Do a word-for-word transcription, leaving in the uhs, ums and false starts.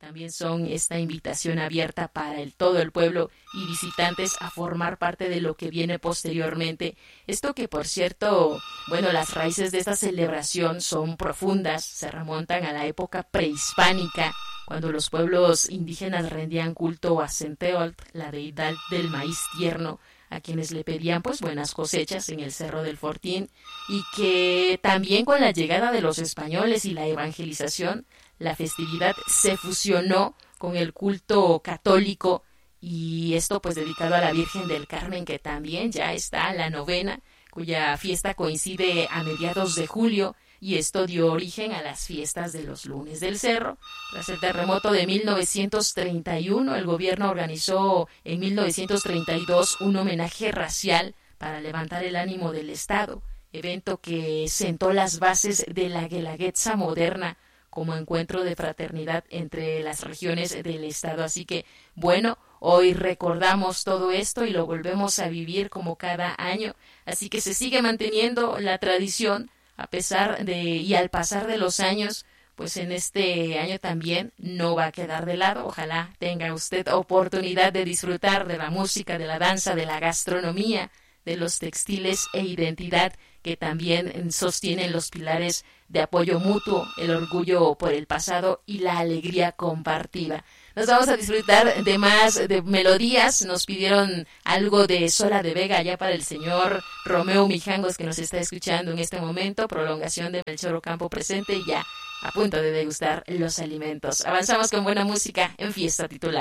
también son esta invitación abierta para el, todo el pueblo y visitantes a formar parte de lo que viene posteriormente. Esto que, por cierto, bueno, las raíces de esta celebración son profundas, se remontan a la época prehispánica, cuando los pueblos indígenas rendían culto a Centeotl, la deidad del maíz tierno, a quienes le pedían pues buenas cosechas en el Cerro del Fortín, y que también con la llegada de los españoles y la evangelización, la festividad se fusionó con el culto católico, y esto pues dedicado a la Virgen del Carmen, que también ya está la novena, cuya fiesta coincide a mediados de julio, y esto dio origen a las fiestas de los lunes del cerro. Tras el terremoto de mil novecientos treinta y uno, el gobierno organizó en mil novecientos treinta y dos un homenaje racial para levantar el ánimo del Estado, evento que sentó las bases de la Guelaguetza moderna como encuentro de fraternidad entre las regiones del Estado. Así que, bueno, hoy recordamos todo esto y lo volvemos a vivir como cada año. Así que se sigue manteniendo la tradición a pesar de y al pasar de los años, pues en este año también no va a quedar de lado. Ojalá tenga usted oportunidad de disfrutar de la música, de la danza, de la gastronomía, de los textiles e identidad que también sostienen los pilares de apoyo mutuo, el orgullo por el pasado y la alegría compartida. Nos vamos a disfrutar de más de melodías. Nos pidieron algo de Sola de Vega allá para el señor Romeo Mijangos, que nos está escuchando en este momento. Prolongación de Melchor Ocampo presente y ya a punto de degustar los alimentos. Avanzamos con buena música en Fiesta Titular.